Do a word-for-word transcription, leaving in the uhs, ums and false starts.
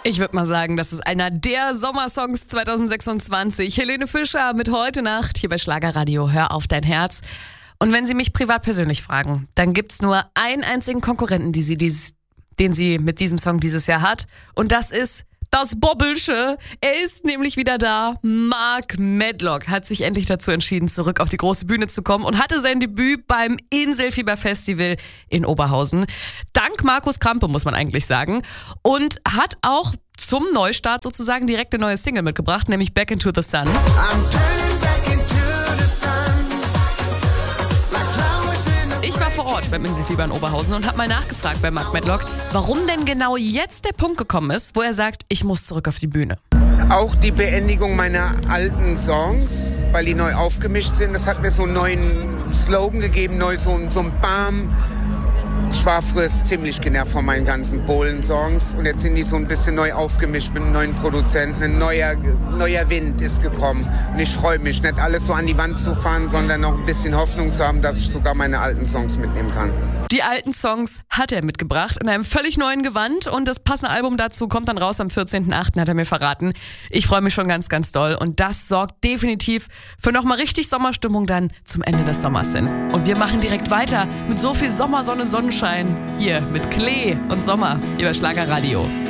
Ich würde mal sagen, das ist einer der Sommersongs zwanzig sechsundzwanzig. Helene Fischer mit Heute Nacht hier bei Schlagerradio. Hör auf dein Herz. Und wenn Sie mich privat persönlich fragen, dann gibt's nur einen einzigen Konkurrenten, die sie dieses, den sie mit diesem Song dieses Jahr hat. Und das ist das Bobbelsche. Er ist nämlich wieder da. Mark Medlock hat sich endlich dazu entschieden, zurück auf die große Bühne zu kommen und hatte sein Debüt beim Inselfieber-Festival in Oberhausen. Dank Markus Krampe, muss man eigentlich sagen. Und hat auch zum Neustart sozusagen direkt eine neue Single mitgebracht, nämlich Back into the Sun. Ich war vor Ort beim Inselfieber in Oberhausen und habe mal nachgefragt bei Mark Medlock, warum denn genau jetzt der Punkt gekommen ist, wo er sagt, ich muss zurück auf die Bühne. Auch die Beendigung meiner alten Songs, weil die neu aufgemischt sind, das hat mir so einen neuen Slogan gegeben, neu so, so ein Bam. Ich war früher ziemlich genervt von meinen ganzen Bohlen-Songs und jetzt sind die so ein bisschen neu aufgemischt mit einem neuen Produzenten. Ein neuer, neuer Wind ist gekommen und ich freue mich, nicht alles so an die Wand zu fahren, sondern noch ein bisschen Hoffnung zu haben, dass ich sogar meine alten Songs mitnehmen kann. Die alten Songs hat er mitgebracht in einem völlig neuen Gewand und das passende Album dazu kommt dann raus am vierzehnten achten hat er mir verraten. Ich freue mich schon ganz, ganz doll und das sorgt definitiv für nochmal richtig Sommerstimmung dann zum Ende des Sommers hin. Und wir machen direkt weiter mit so viel Sommer, Sonne, Sonnenschein hier mit Klee und Sommer über Schlagerradio.